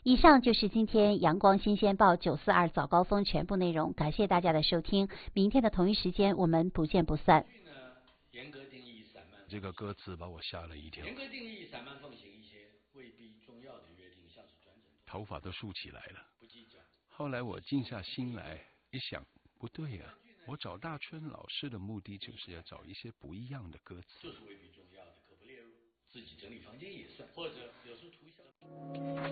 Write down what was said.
以上就是今天阳光新鲜报942早高峰全部内容，感谢大家的收听。明天的同一时间我们不见不散。 严格定义散漫，这个歌词把我吓了一跳。严格定义散漫奉行一些未必重要的约定，像是转诊，头发都竖起来了。不计较。后来我静下心来一想，不对啊，我找大春老师的目的就是要找一些不一样的歌词，就是未必重要的可不列入，自己整理房间也算，或者有时涂一下。